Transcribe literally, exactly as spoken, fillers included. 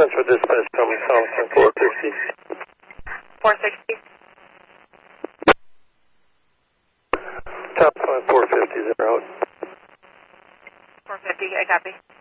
Central Dispatch, tell me Thompson, four sixty. four sixty. Top five, four fifty, they're out. four fifty, I copy.